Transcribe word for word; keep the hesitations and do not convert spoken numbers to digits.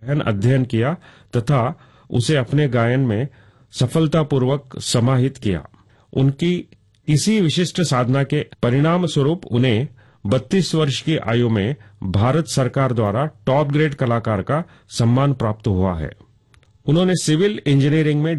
गहन अध्ययन किया तथा उसे अपने गायन में सफलतापूर्वक समाहित किया। उनकी इसी विशिष्ट साधना के परिणाम स्वरूप उन्हें बत्तीस वर्ष की आयु में भारत सरकार द्वारा टॉप ग्रेड कलाकार का सम्मान प्राप्त हुआ है। उन्होंने सिविल इंजीनियरिंग में